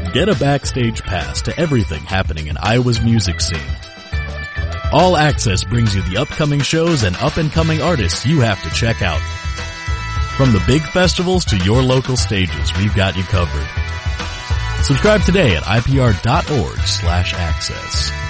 get a backstage pass to everything happening in Iowa's music scene. All Access brings you the upcoming shows and up-and-coming artists you have to check out. From the big festivals to your local stages, we've got you covered. Subscribe today at ipr.org/access.